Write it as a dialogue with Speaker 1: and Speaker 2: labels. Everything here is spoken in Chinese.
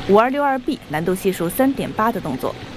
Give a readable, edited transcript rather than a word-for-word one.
Speaker 1: 5262B 难度系数3.8的动作。